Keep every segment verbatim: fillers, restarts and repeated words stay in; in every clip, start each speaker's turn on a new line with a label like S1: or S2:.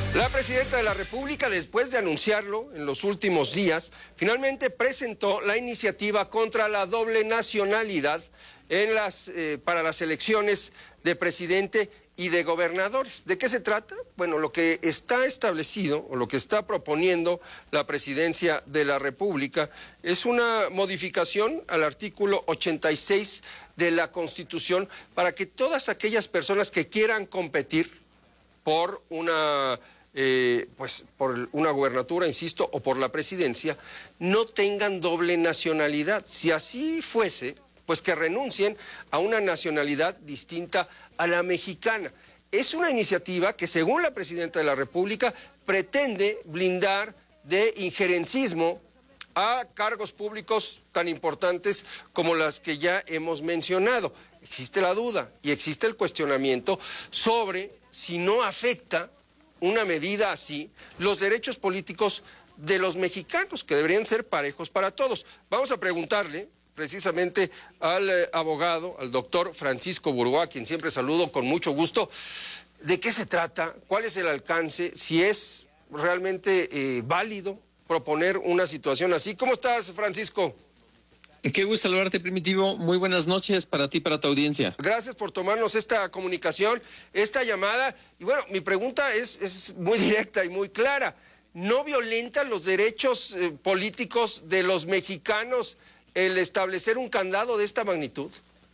S1: La presidenta de la República, después de anunciarlo en los últimos días, finalmente presentó la iniciativa contra la doble nacionalidad en las, eh, para las elecciones de presidente y de gobernadores. ¿De qué se trata? Bueno, lo que está establecido o lo que está proponiendo la presidencia de la República es una modificación al artículo ochenta y seis de la Constitución para que todas aquellas personas que quieran competir por una Eh, pues por una gubernatura, insisto, o por la presidencia, no tengan doble nacionalidad. Si así fuese, pues que renuncien a una nacionalidad distinta a la mexicana. Es una iniciativa que, según la presidenta de la República, pretende blindar de injerencismo a cargos públicos tan importantes como las que ya hemos mencionado. Existe la duda y existe el cuestionamiento sobre si no afecta una medida así los derechos políticos de los mexicanos, que deberían ser parejos para todos. Vamos a preguntarle precisamente al eh, abogado, al doctor Francisco Burgoa, a quien siempre saludo con mucho gusto, de qué se trata, cuál es el alcance, si es realmente eh, válido proponer una situación así. ¿Cómo estás, Francisco?
S2: Qué gusto saludarte, Primitivo. Muy buenas noches para ti y para tu audiencia.
S1: Gracias por tomarnos esta comunicación, esta llamada. Y bueno, mi pregunta es, es muy directa y muy clara. ¿No violenta los derechos eh, políticos de los mexicanos el establecer un candado de esta magnitud?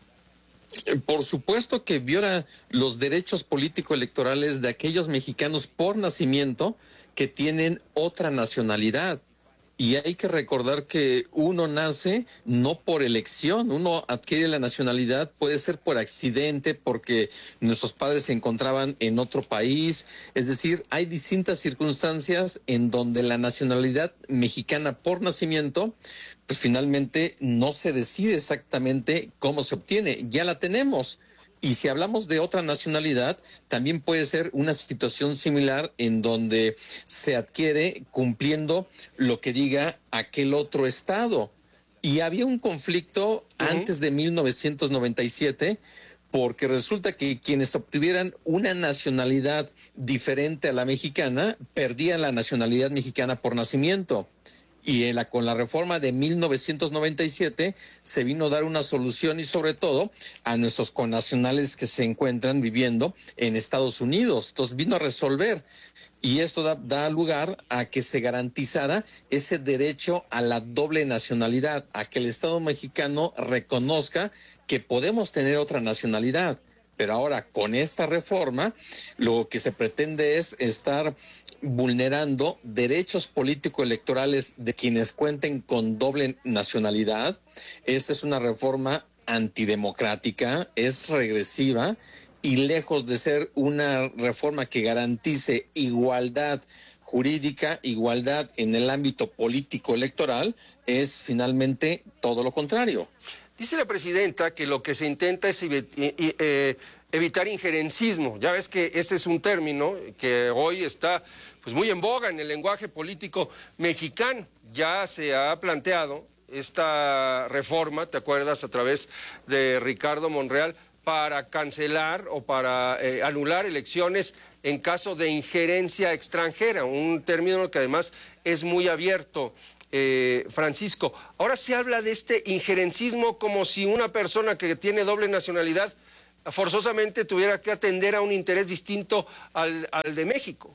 S2: Por supuesto que viola los derechos político-electorales de aquellos mexicanos por nacimiento que tienen otra nacionalidad. Y hay que recordar que uno nace no por elección, uno adquiere la nacionalidad, puede ser por accidente, porque nuestros padres se encontraban en otro país. Es decir, hay distintas circunstancias en donde la nacionalidad mexicana por nacimiento, pues finalmente no se decide exactamente cómo se obtiene, ya la tenemos. Y si hablamos de otra nacionalidad, también puede ser una situación similar en donde se adquiere cumpliendo lo que diga aquel otro estado. Y había un conflicto uh-huh. antes de mil novecientos noventa y siete, porque resulta que quienes obtuvieran una nacionalidad diferente a la mexicana, perdían la nacionalidad mexicana por nacimiento. Y en la, con la reforma de mil novecientos noventa y siete se vino a dar una solución y sobre todo a nuestros connacionales que se encuentran viviendo en Estados Unidos. Entonces vino a resolver y esto da, da lugar a que se garantizara ese derecho a la doble nacionalidad, a que el Estado mexicano reconozca que podemos tener otra nacionalidad. Pero ahora con esta reforma lo que se pretende es estar vulnerando derechos político-electorales de quienes cuenten con doble nacionalidad. Esta es una reforma antidemocrática, es regresiva y lejos de ser una reforma que garantice igualdad jurídica, igualdad en el ámbito político-electoral, es finalmente todo lo contrario.
S1: Dice la presidenta que lo que se intenta es eh, evitar injerencismo. Ya ves que ese es un término que hoy está pues muy en boga en el lenguaje político mexicano. Ya se ha planteado esta reforma, ¿te acuerdas?, a través de Ricardo Monreal, para cancelar o para eh, anular elecciones en caso de injerencia extranjera, un término que además es muy abierto. Eh, Francisco, ahora se habla de este injerencismo como si una persona que tiene doble nacionalidad forzosamente tuviera que atender a un interés distinto al, al de México.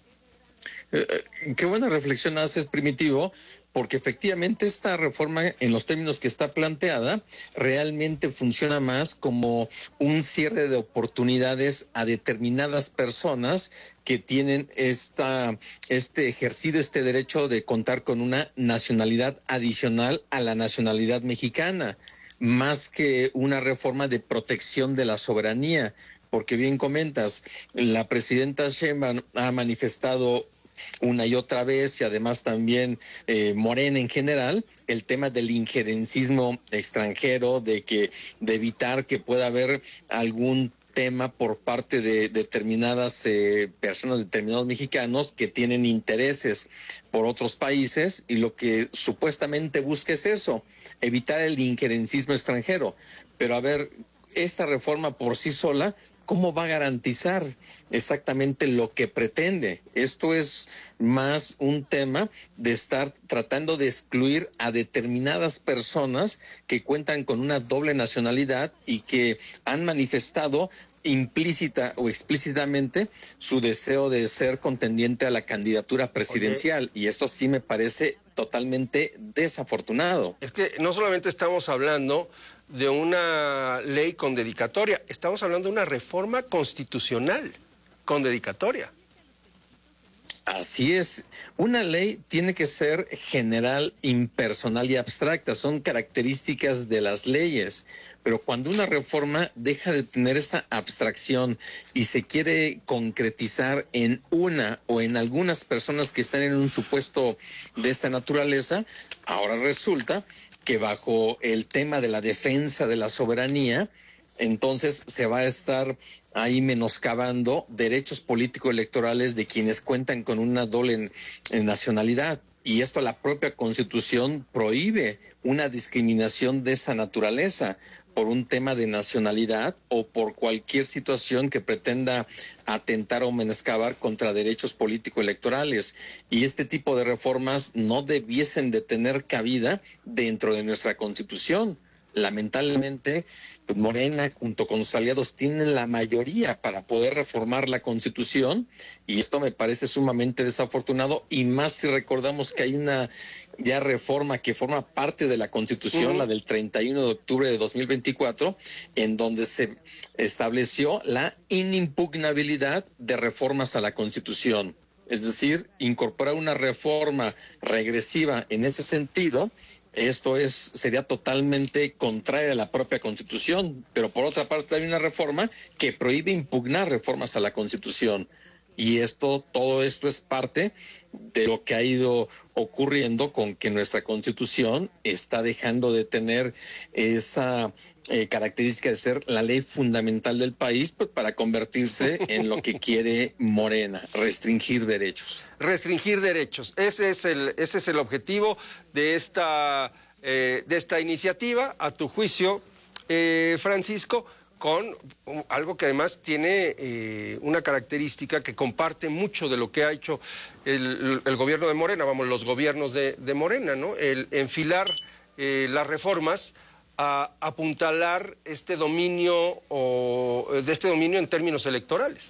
S2: Eh, qué buena reflexión haces, Primitivo, porque efectivamente esta reforma en los términos que está planteada realmente funciona más como un cierre de oportunidades a determinadas personas que tienen esta, este ejercido, este derecho de contar con una nacionalidad adicional a la nacionalidad mexicana, más que una reforma de protección de la soberanía, porque bien comentas, la presidenta Sheinbaum ha manifestado una y otra vez, y además también eh, Morena en general, el tema del injerencismo extranjero, de que de evitar que pueda haber algún tema por parte de determinadas eh, personas, determinados mexicanos que tienen intereses por otros países, y lo que supuestamente busca es eso, evitar el injerencismo extranjero. Pero a ver, esta reforma por sí sola ¿cómo va a garantizar exactamente lo que pretende? Esto es más un tema de estar tratando de excluir a determinadas personas que cuentan con una doble nacionalidad y que han manifestado implícita o explícitamente su deseo de ser contendiente a la candidatura presidencial. Okay. Y esto sí me parece totalmente desafortunado.
S1: Es que no solamente estamos hablando de una ley con dedicatoria, estamos hablando de una reforma constitucional con dedicatoria.
S2: Así es. Una ley tiene que ser general, impersonal y abstracta. Son características de las leyes. Pero cuando una reforma deja de tener esa abstracción y se quiere concretizar en una o en algunas personas que están en un supuesto de esta naturaleza, ahora resulta que bajo el tema de la defensa de la soberanía, entonces se va a estar ahí menoscabando derechos político-electorales de quienes cuentan con una doble nacionalidad. Y esto la propia Constitución prohíbe una discriminación de esa naturaleza por un tema de nacionalidad o por cualquier situación que pretenda atentar o menoscabar contra derechos político-electorales. Y este tipo de reformas no debiesen de tener cabida dentro de nuestra Constitución. Lamentablemente, Morena junto con sus aliados tienen la mayoría para poder reformar la Constitución y esto me parece sumamente desafortunado, y más si recordamos que hay una ya reforma que forma parte de la Constitución, uh-huh. la del treinta y uno de octubre de dos mil veinticuatro, en donde se estableció la inimpugnabilidad de reformas a la Constitución. Es decir, incorporar una reforma regresiva en ese sentido. Esto es sería totalmente contraria a la propia Constitución, pero por otra parte hay una reforma que prohíbe impugnar reformas a la Constitución. Y esto, todo esto es parte de lo que ha ido ocurriendo con que nuestra Constitución está dejando de tener esa eh, característica de ser la ley fundamental del país, pues para convertirse en lo que quiere Morena, restringir derechos.
S1: Restringir derechos, ese es el, ese es el objetivo de esta, eh, de esta iniciativa, a tu juicio, eh, Francisco, con algo que además tiene eh, una característica que comparte mucho de lo que ha hecho el, el gobierno de Morena, vamos, los gobiernos de, de Morena, ¿no? El enfilar eh, las reformas a apuntalar este dominio o de este dominio en términos electorales.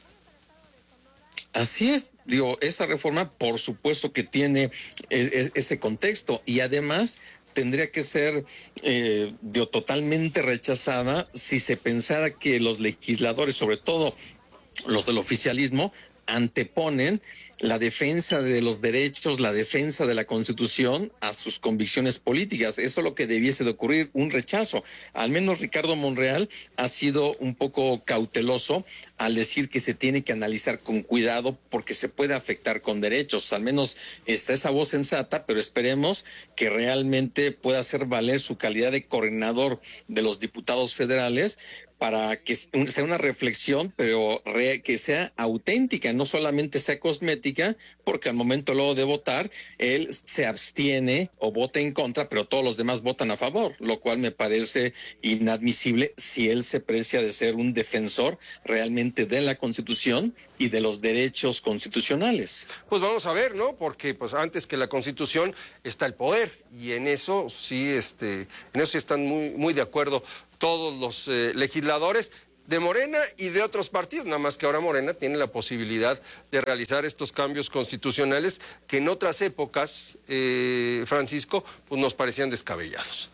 S2: Así es, digo, esta reforma por supuesto que tiene e- ese contexto y además tendría que ser eh, digo, totalmente rechazada si se pensara que los legisladores, sobre todo los del oficialismo, anteponen la defensa de los derechos, la defensa de la Constitución a sus convicciones políticas. Eso es lo que debiese de ocurrir, un rechazo. Al menos Ricardo Monreal ha sido un poco cauteloso al decir que se tiene que analizar con cuidado porque se puede afectar con derechos. Al menos está esa voz sensata, pero esperemos que realmente pueda hacer valer su calidad de coordinador de los diputados federales para que sea una reflexión, pero re, que sea auténtica, no solamente sea cosmética, porque al momento luego de votar, él se abstiene o vota en contra, pero todos los demás votan a favor, lo cual me parece inadmisible si él se precia de ser un defensor realmente de la Constitución y de los derechos constitucionales.
S1: Pues vamos a ver, ¿no? Porque pues antes que la Constitución está el poder, y en eso sí, este, en eso sí están muy, muy de acuerdo todos los eh, legisladores de Morena y de otros partidos, nada más que ahora Morena tiene la posibilidad de realizar estos cambios constitucionales que en otras épocas, eh, Francisco, pues nos parecían descabellados.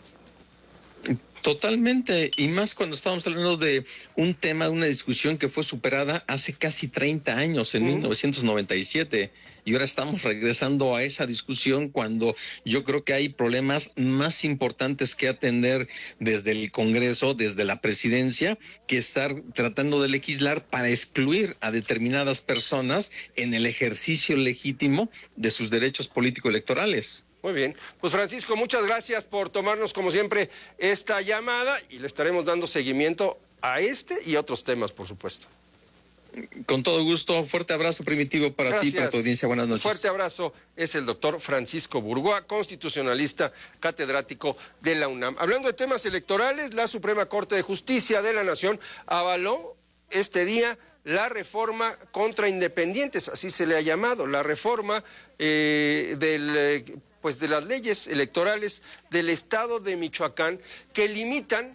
S2: Totalmente, y más cuando estábamos hablando de un tema, de una discusión que fue superada hace casi treinta años, en uh-huh. mil novecientos noventa y siete, y ahora estamos regresando a esa discusión cuando yo creo que hay problemas más importantes que atender desde el Congreso, desde la presidencia, que estar tratando de legislar para excluir a determinadas personas en el ejercicio legítimo de sus derechos político-electorales.
S1: Muy bien, pues Francisco, muchas gracias por tomarnos como siempre esta llamada y le estaremos dando seguimiento a este y otros temas, por supuesto.
S2: Con todo gusto, fuerte abrazo Primitivo para
S1: Gracias.
S2: ti, para tu audiencia, buenas noches.
S1: Fuerte abrazo, es el doctor Francisco Burgoa, constitucionalista, catedrático de la UNAM. Hablando de temas electorales, la Suprema Corte de Justicia de la Nación avaló este día la reforma contra independientes, así se le ha llamado, la reforma eh, del, eh, pues de las leyes electorales del estado de Michoacán que limitan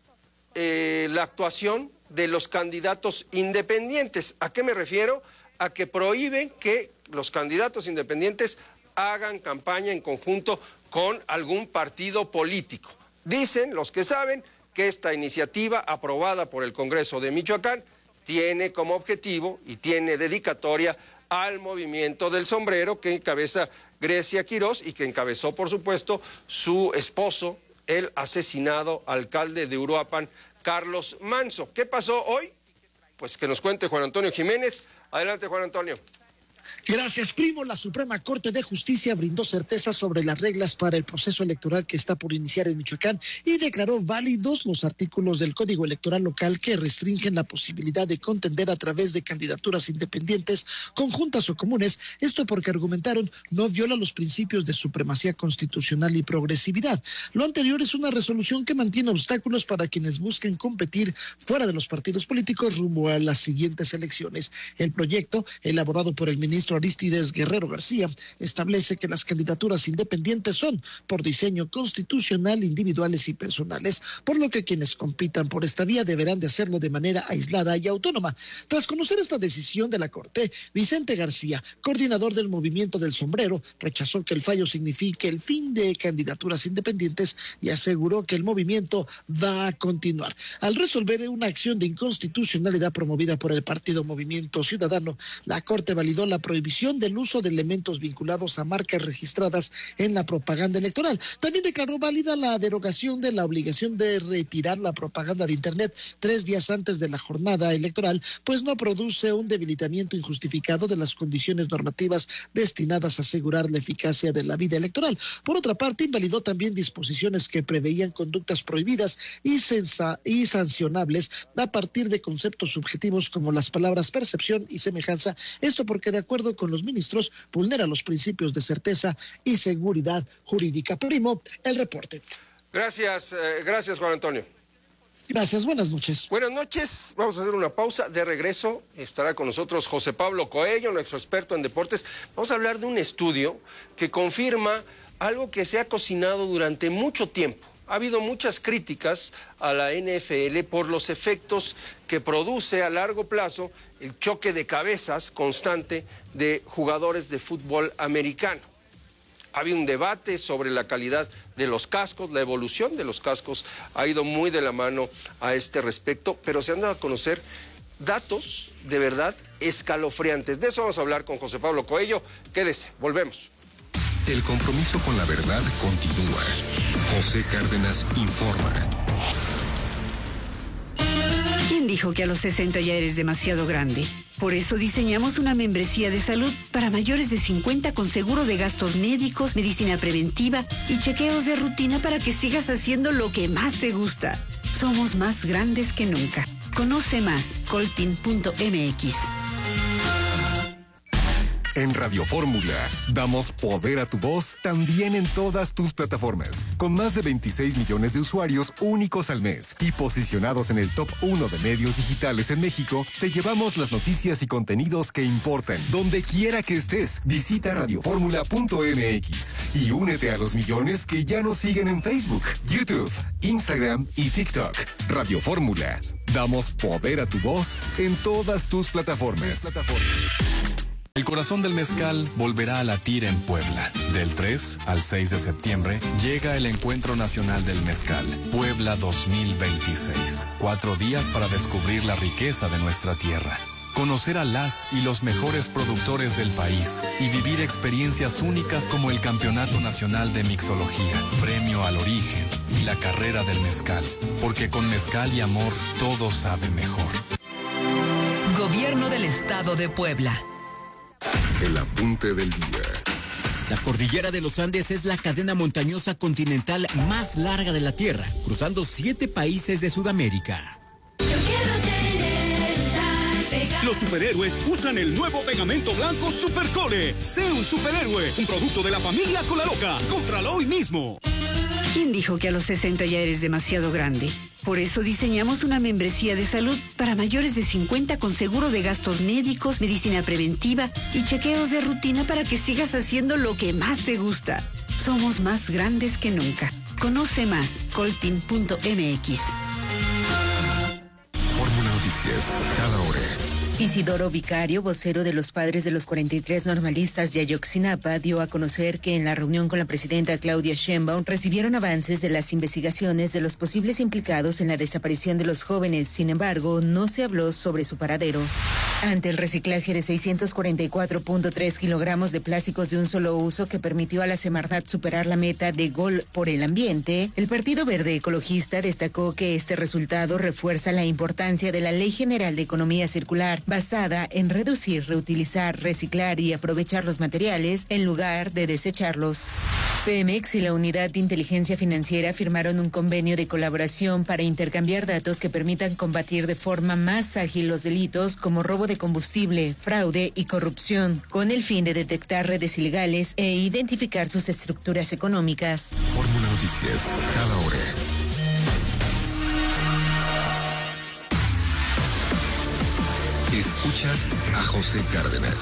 S1: eh, la actuación de los candidatos independientes. ¿A qué me refiero? A que prohíben que los candidatos independientes hagan campaña en conjunto con algún partido político. Dicen los que saben que esta iniciativa aprobada por el Congreso de Michoacán tiene como objetivo y tiene dedicatoria al movimiento del sombrero que encabeza Grecia Quirós y que encabezó, por supuesto, su esposo, el asesinado alcalde de Uruapan, Carlos Manso. ¿Qué pasó hoy? Pues que nos cuente Juan Antonio Jiménez. Adelante, Juan Antonio.
S3: Gracias, primo. La Suprema Corte de Justicia brindó certeza sobre las reglas para el proceso electoral que está por iniciar en Michoacán y declaró válidos los artículos del Código Electoral local que restringen la posibilidad de contender a través de candidaturas independientes, conjuntas o comunes. Esto porque argumentaron no viola los principios de supremacía constitucional y progresividad. Lo anterior es una resolución que mantiene obstáculos para quienes busquen competir fuera de los partidos políticos rumbo a las siguientes elecciones. El proyecto, elaborado por el ministro ministro Arístides Guerrero García, establece que las candidaturas independientes son, por diseño constitucional, individuales y personales, por lo que quienes compitan por esta vía deberán de hacerlo de manera aislada y autónoma. Tras conocer esta decisión de la Corte, Vicente García, coordinador del Movimiento del Sombrero, rechazó que el fallo signifique el fin de candidaturas independientes y aseguró que el movimiento va a continuar. Al resolver una acción de inconstitucionalidad promovida por el partido Movimiento Ciudadano, la Corte validó la prohibición del uso de elementos vinculados a marcas registradas en la propaganda electoral. También declaró válida la derogación de la obligación de retirar la propaganda de Internet tres días antes de la jornada electoral, pues no produce un debilitamiento injustificado de las condiciones normativas destinadas a asegurar la eficacia de la vida electoral. Por otra parte, invalidó también disposiciones que preveían conductas prohibidas y, sensa- y sancionables a partir de conceptos subjetivos como las palabras percepción y semejanza. Esto porque, de acuerdo con los ministros, vulnera los principios de certeza y seguridad jurídica. Primo, el reporte.
S1: Gracias, eh, gracias Juan Antonio.
S3: Gracias, buenas noches.
S1: Buenas noches, vamos a hacer una pausa. De regreso estará con nosotros José Pablo Coello, nuestro experto en deportes. Vamos a hablar de un estudio que confirma algo que se ha cocinado durante mucho tiempo. Ha habido muchas críticas a la N F L por los efectos que produce a largo plazo el choque de cabezas constante de jugadores de fútbol americano. Ha habido un debate sobre la calidad de los cascos, la evolución de los cascos ha ido muy de la mano a este respecto, pero se han dado a conocer datos de verdad escalofriantes. De eso vamos a hablar con José Pablo Coello. Quédese, volvemos.
S4: El compromiso con la verdad continúa. José Cárdenas informa.
S5: ¿Quién dijo que a los sesenta ya eres demasiado grande? Por eso diseñamos una membresía de salud para mayores de cincuenta con seguro de gastos médicos, medicina preventiva y chequeos de rutina para que sigas haciendo lo que más te gusta. Somos más grandes que nunca. Conoce más, coltin punto m x.
S4: En Radio Fórmula, damos poder a tu voz también en todas tus plataformas. Con más de veintiséis millones de usuarios únicos al mes y posicionados en el top uno de medios digitales en México, te llevamos las noticias y contenidos que importan. Donde quiera que estés, visita radio fórmula punto m x y únete a los millones que ya nos siguen en Facebook, YouTube, Instagram y TikTok. Radio Fórmula, damos poder a tu voz en todas tus plataformas. plataformas.
S6: El corazón del mezcal volverá a latir en Puebla. Del tres al seis de septiembre llega el Encuentro Nacional del Mezcal, Puebla dos mil veintiséis. Cuatro días para descubrir la riqueza de nuestra tierra, conocer a las y los mejores productores del país y vivir experiencias únicas como el Campeonato Nacional de Mixología, Premio al Origen y la Carrera del Mezcal. Porque con mezcal y amor todo sabe mejor.
S7: Gobierno del Estado de Puebla.
S4: El apunte del día.
S8: La cordillera de los Andes es la cadena montañosa continental más larga de la Tierra, cruzando siete países de Sudamérica.
S9: Yo quiero tener, estar pegado.
S10: Los superhéroes usan el nuevo pegamento blanco Supercore. Sé un superhéroe, un producto de la familia Colaloca. Cómpralo hoy mismo.
S5: ¿Quién dijo que a los sesenta ya eres demasiado grande? Por eso diseñamos una membresía de salud para mayores de cincuenta con seguro de gastos médicos, medicina preventiva y chequeos de rutina para que sigas haciendo lo que más te gusta. Somos más grandes que nunca. Conoce más, coltin punto m x.
S4: Fórmula Noticias, cada hora.
S11: Isidoro Vicario, vocero de los padres de los cuarenta y tres normalistas de Ayotzinapa, dio a conocer que en la reunión con la presidenta Claudia Sheinbaum recibieron avances de las investigaciones de los posibles implicados en la desaparición de los jóvenes. Sin embargo, no se habló sobre su paradero. Ante el reciclaje de seiscientos cuarenta y cuatro punto tres kilogramos de plásticos de un solo uso que permitió a la Semarnat superar la meta de gol por el ambiente, el Partido Verde Ecologista destacó que este resultado refuerza la importancia de la Ley General de Economía Circular, basada en reducir, reutilizar, reciclar y aprovechar los materiales en lugar de desecharlos. Pemex y la Unidad de Inteligencia Financiera firmaron un convenio de colaboración para intercambiar datos que permitan combatir de forma más ágil los delitos como robo de combustible, fraude y corrupción, con el fin de detectar redes ilegales e identificar sus estructuras económicas.
S4: Fórmula Noticias, cada hora. Escuchas a José Cárdenas.